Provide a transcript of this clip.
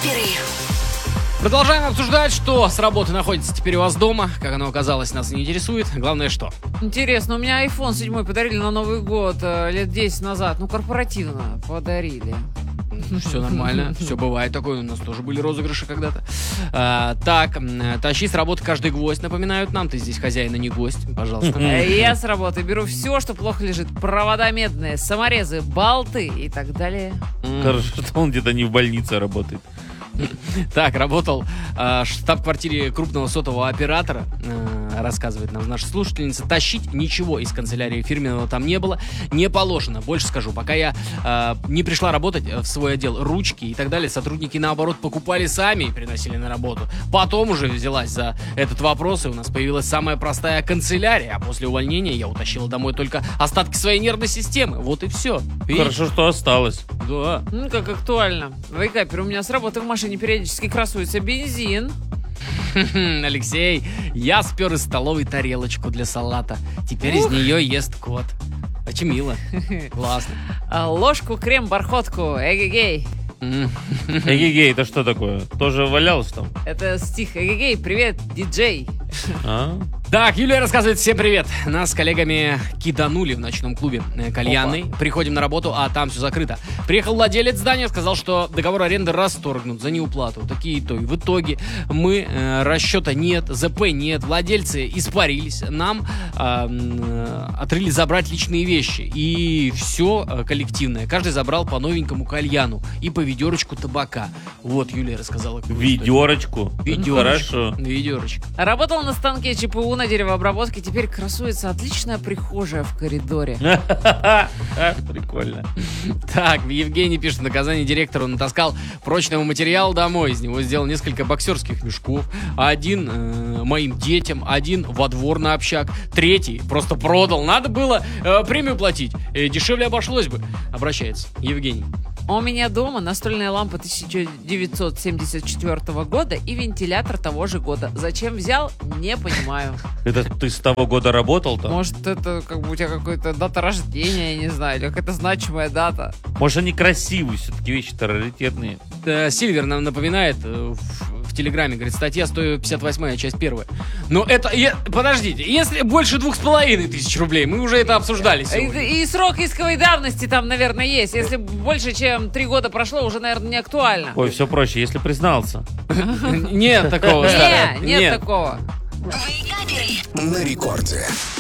Продолжаем обсуждать, что с работы находится теперь у вас дома. Как оно оказалось, нас не интересует. Главное, что. Интересно, у меня iPhone 7 подарили на Новый год лет 10 назад. Ну, корпоративно подарили. Все нормально, все бывает такое. У нас тоже были розыгрыши когда-то. Так, тащи с работы каждый гвоздь, напоминают нам. Ты здесь хозяин, а не гость, пожалуйста. Я с работы беру все, что плохо лежит. Провода медные, саморезы, болты и так далее. Хорошо, что он где-то не в больнице работает. Так, работал в штаб-квартире крупного сотового оператора, рассказывает нам наша слушательница. Тащить ничего из канцелярии фирменного там не было, не положено. Больше скажу, пока я не пришла работать в свой отдел, ручки и так далее, сотрудники наоборот покупали сами и приносили на работу. Потом уже взялась за этот вопрос, и у нас появилась самая простая канцелярия, а после увольнения я утащила домой только остатки своей нервной системы. Вот и все. Видите? Хорошо, что осталось. Да. Ну, как актуально. Вейкапер, у меня с работы в машине периодически красуется бензин. Алексей, я спер из столовой тарелочку для салата. Теперь из нее ест кот. Очень мило. Классно. Ложку, крем, бархотку. Эгегей. Эгегей, это что такое? Тоже валялось там? Это стих. Эгегей, привет, диджей. Так, Юлия рассказывает. Всем привет. Нас с коллегами киданули в ночном клубе кальянный. Приходим на работу, а там все закрыто. Приехал владелец здания, сказал, что договор аренды расторгнут за неуплату. Такие итоги. В итоге мы, расчета нет, ЗП нет, владельцы испарились. Нам отрыли забрать личные вещи. И все коллективное. Каждый забрал по новенькому кальяну и по ведерочку табака. Вот Юлия рассказала. Ведерочку? Хорошо. Ведерочка. Работал на станке ЧПУ на деревообработке. Теперь красуется отличная прихожая в коридоре. Прикольно. Так, Евгений пишет, в наказание директору натаскал прочного материала домой. Из него сделал несколько боксерских мешков. Один моим детям, один во двор на общак. Третий просто продал. Надо было премию платить. Дешевле обошлось бы. Обращается Евгений. У меня дома настольная лампа 1974 года и вентилятор того же года. Зачем взял, не понимаю. Это ты с того года работал там? Может, это как бы у тебя какая-то дата рождения, я не знаю, или какая-то значимая дата. Может, они красивые, все-таки вещи-то раритетные. Сильвер нам напоминает в Телеграме, говорит, статья 158, часть 1. Но это... Подождите, если больше 2500 рублей, мы уже это обсуждали сегодня. И срок исковой давности там, наверное, есть. Если больше, чем 3 года прошло, уже, наверное, не актуально. Ой, все проще, если признался. Нет такого. Нет такого. На рекорде.